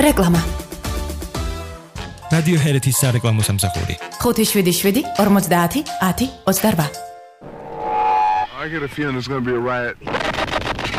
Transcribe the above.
რეკლამა. რადიო ჰერეთის სარეკლამო სამსახური. 577 50 10 28. I get a feeling it's going to be a riot.